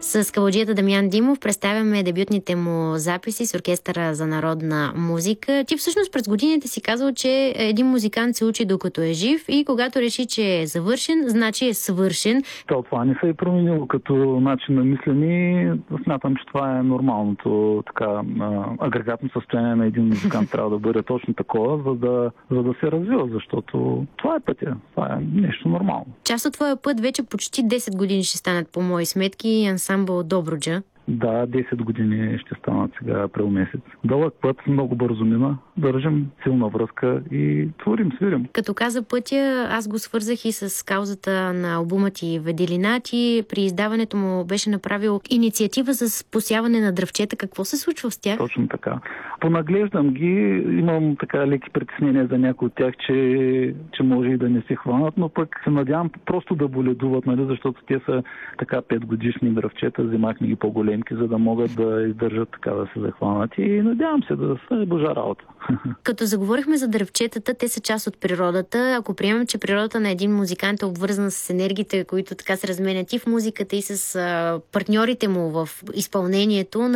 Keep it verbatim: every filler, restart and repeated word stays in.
С кавалджията Дамян Димов представяме дебютните му записи с Оркестъра за народна музика. Ти всъщност през годините си казал, че един музикант се учи докато е жив и когато реши, че е завършен, значи е свършен. То, това не се е променило като начин на мислене. Смятам, че това е нормалното така, агрегатно състояние на един музикант. Трябва да бъде точно такова, за да, за да се развива, защото това е пътя. Това е нещо нормално. Част от твоя път вече почти десет години ще станат по мои сметки ансамбъл Добруджа. Да, десет години ще станат сега април месец. Дълъг път, много бързо мина. Държим силна връзка и творим, свирим. Като каза пътя, аз го свързах и с каузата на албума ти Веделина. Ти при издаването му беше направил инициатива за посяване на дръвчета. Какво се случва с тях? Точно така. Понаглеждам ги, имам така леки притеснения за някои от тях, че, че може и да не се хванат, но пък се надявам просто да боледуват, нали, защото те са така петгодишни дръвчета, вземахме ги по-големи, за да могат да издържат така да се захванат и надявам се да се божа работа. Като заговорихме за дръвчетата, те са част от природата. Ако приемем, че природата на един музикант е обвързана с енергиите, които така се разменят и в музиката, и с а, партньорите му в изпълнението,